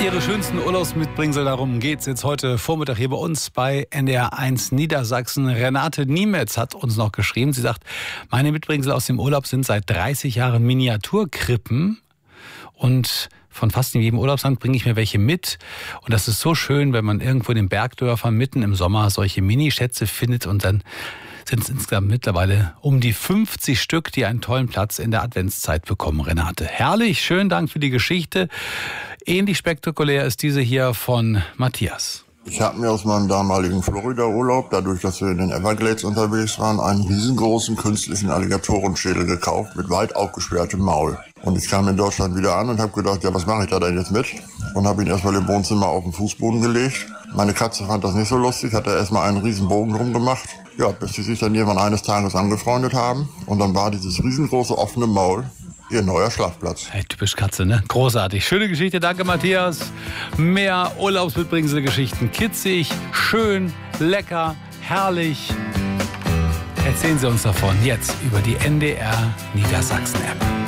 Ihre schönsten Urlaubsmitbringsel, darum geht's jetzt heute Vormittag hier bei uns bei NDR1 Niedersachsen. Renate Niemetz hat uns noch geschrieben. Sie sagt, meine Mitbringsel aus dem Urlaub sind seit 30 Jahren Miniaturkrippen. Und von fast in jedem Urlaubsland bringe ich mir welche mit. Und das ist so schön, wenn man irgendwo in den Bergdörfern mitten im Sommer solche Minischätze findet. Und dann sind es insgesamt mittlerweile um die 50 Stück, die einen tollen Platz in der Adventszeit bekommen, Renate. Herrlich, schönen Dank für die Geschichte. Ähnlich spektakulär ist diese hier von Matthias. Ich habe mir aus meinem damaligen Florida-Urlaub, dadurch, dass wir in den Everglades unterwegs waren, einen riesengroßen künstlichen Alligatorenschädel gekauft mit weit aufgesperrtem Maul. Und ich kam in Deutschland wieder an und habe gedacht, ja, was mache ich da denn jetzt mit? Und habe ihn erstmal im Wohnzimmer auf den Fußboden gelegt. Meine Katze fand das nicht so lustig, hat da erstmal einen riesen Bogen drum gemacht. Ja, bis sie sich dann irgendwann eines Tages angefreundet haben. Und dann war dieses riesengroße offene Maul ihr neuer Schlafplatz. Hey, typisch Katze, ne? Großartig. Schöne Geschichte, danke Matthias. Mehr Urlaubsmitbringsel-Geschichten. Kitzig, schön, lecker, herrlich. Erzählen Sie uns davon jetzt über die NDR Niedersachsen-App.